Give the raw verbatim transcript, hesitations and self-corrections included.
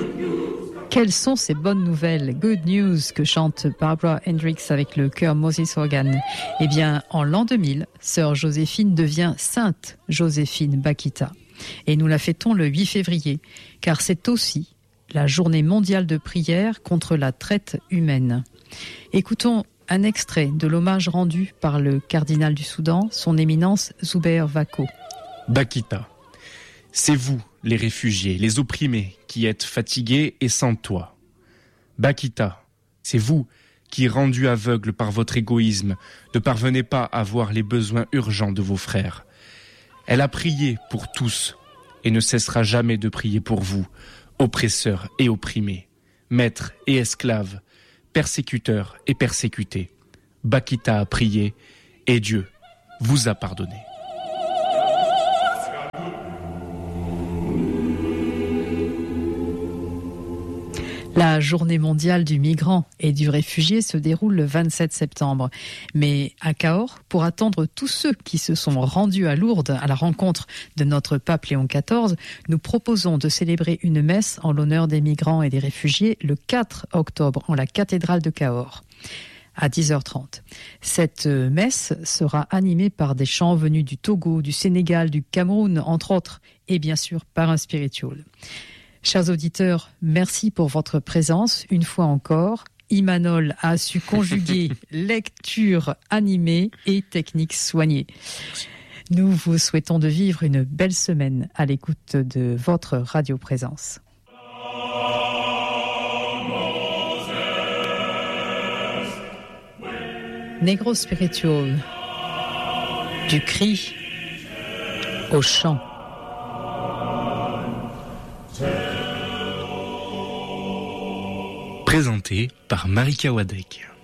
Quelles sont ces bonnes nouvelles, good news, que chante Barbara Hendricks avec le chœur Moses Organ? Eh bien, en l'an deux mille, sœur Joséphine devient sainte Joséphine Bakhita. Et nous la fêtons le huit février, car c'est aussi la journée mondiale de prière contre la traite humaine. Écoutons un extrait de l'hommage rendu par le cardinal du Soudan, son éminence Zubair Wako. Bakhita, c'est vous, les réfugiés, les opprimés, qui êtes fatigués et sans toit. Bakhita, c'est vous qui, rendus aveugles par votre égoïsme, ne parvenez pas à voir les besoins urgents de vos frères. Elle a prié pour tous et ne cessera jamais de prier pour vous, oppresseurs et opprimés, maîtres et esclaves, persécuteurs et persécutés. Bakhita a prié et Dieu vous a pardonné. La journée mondiale du migrant et du réfugié se déroule le vingt-sept septembre. Mais à Cahors, pour attendre tous ceux qui se sont rendus à Lourdes à la rencontre de notre pape Léon quatorze, nous proposons de célébrer une messe en l'honneur des migrants et des réfugiés le quatre octobre en la cathédrale de Cahors à dix heures trente. Cette messe sera animée par des chants venus du Togo, du Sénégal, du Cameroun, entre autres, et bien sûr par un spirituel. Chers auditeurs, merci pour votre présence. Une fois encore, Imanol a su conjuguer lecture animée et technique soignée. Nous vous souhaitons de vivre une belle semaine à l'écoute de votre radio présence. Negro Spiritual, du cri au chant. Présenté par Marika Wadek.